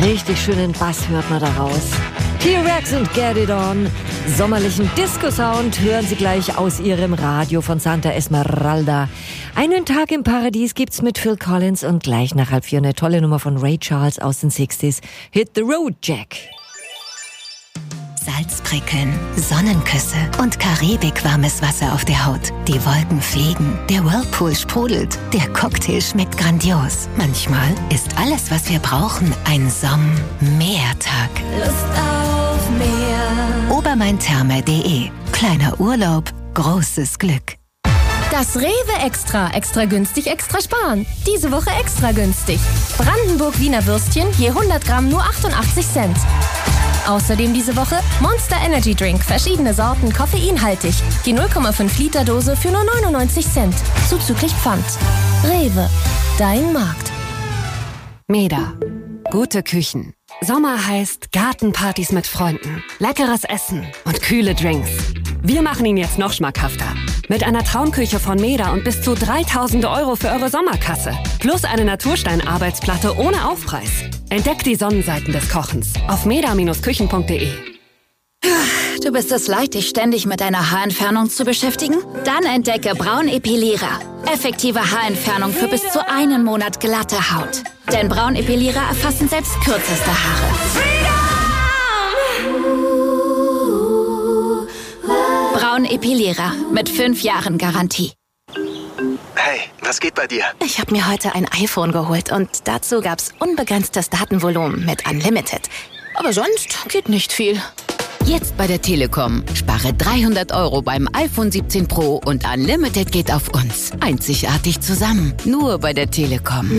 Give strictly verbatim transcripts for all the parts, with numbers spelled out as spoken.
Richtig schönen Bass hört man daraus. T-Rex und Get It On. Sommerlichen Disco-Sound hören Sie gleich aus Ihrem Radio von Santa Esmeralda. Einen Tag im Paradies gibt's mit Phil Collins und gleich nach halb vier eine tolle Nummer von Ray Charles aus den sechziger. Hit the Road, Jack. Salzprickeln, Sonnenküsse und karibikwarmes Wasser auf der Haut. Die Wolken fliegen, der Whirlpool sprudelt, der Cocktail schmeckt grandios. Manchmal ist alles, was wir brauchen, ein Somm-Meertag. Lust auf Meer. Obermaintherme punkt de. Kleiner Urlaub, großes Glück. Das Rewe Extra. Extra günstig, extra sparen. Diese Woche extra günstig. Brandenburg Wiener Würstchen, je hundert Gramm nur achtundachtzig Cent. Außerdem diese Woche Monster Energy Drink, verschiedene Sorten, koffeinhaltig. Die null Komma fünf Liter Dose für nur neunundneunzig Cent. Zuzüglich Pfand. Rewe, dein Markt. Meda. Gute Küchen. Sommer heißt Gartenpartys mit Freunden, leckeres Essen und kühle Drinks. Wir machen ihn jetzt noch schmackhafter. Mit einer Traumküche von Meda und bis zu dreitausend Euro für eure Sommerkasse. Plus eine Naturstein-Arbeitsplatte ohne Aufpreis. Entdeckt die Sonnenseiten des Kochens auf meda Bindestrich küchen punkt de. Du bist es leid, dich ständig mit deiner Haarentfernung zu beschäftigen? Dann entdecke Braun Epilierer. Effektive Haarentfernung für bis zu einen Monat glatte Haut. Denn Braun Epilierer erfassen selbst kürzeste Haare. Braun Epilierer mit fünf Jahren Garantie. Hey, was geht bei dir? Ich habe mir heute ein iPhone geholt und dazu gab's unbegrenztes Datenvolumen mit Unlimited. Aber sonst geht nicht viel. Jetzt bei der Telekom. Spare dreihundert Euro beim iPhone siebzehn Pro und Unlimited geht auf uns. Einzigartig zusammen. Nur bei der Telekom.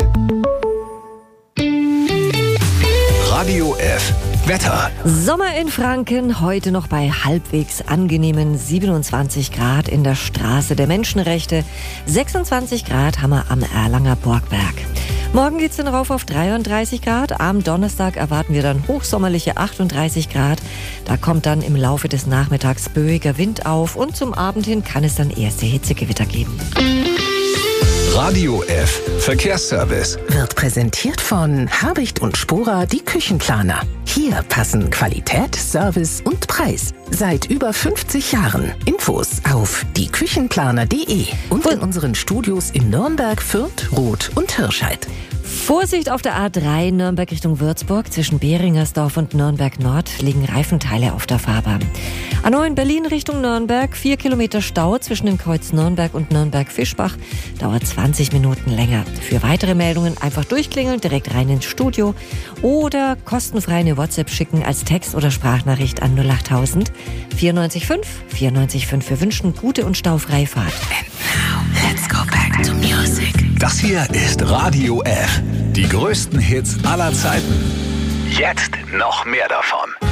Radio F. Wetter. Sommer in Franken, heute noch bei halbwegs angenehmen siebenundzwanzig Grad in der Straße der Menschenrechte. sechsundzwanzig Grad haben wir am Erlanger Borgberg. Morgen geht's dann rauf auf dreiunddreißig Grad. Am Donnerstag erwarten wir dann hochsommerliche achtunddreißig Grad. Da kommt dann im Laufe des Nachmittags böiger Wind auf und zum Abend hin kann es dann erste Hitzegewitter geben. Radio F. Verkehrsservice. Wird präsentiert von Habicht und Spora, die Küchenplaner. Hier passen Qualität, Service und Preis. Seit über fünfzig Jahren. Infos auf die küchenplaner punkt de und in unseren Studios in Nürnberg, Fürth, Roth und Hirscheid. Vorsicht auf der A drei Nürnberg Richtung Würzburg. Zwischen Beringersdorf und Nürnberg Nord liegen Reifenteile auf der Fahrbahn. A neun Berlin Richtung Nürnberg. Vier Kilometer Stau zwischen dem Kreuz Nürnberg und Nürnberg-Fischbach. Dauert zwanzig Minuten länger. Für weitere Meldungen einfach durchklingeln, direkt rein ins Studio oder kostenfrei eine WhatsApp schicken als Text- oder Sprachnachricht an null achttausend vierundneunzig fünf vierundneunzig fünf. Wir wünschen gute und staufreie Fahrt. And now, let's go back to music. Das hier ist Radio F. Die größten Hits aller Zeiten. Jetzt noch mehr davon.